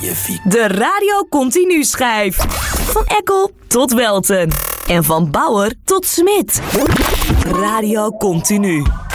Magnifiek. De Radio Continu schijf. Van Ekkel tot Welten. En van Bauer tot Smit. Radio Continu.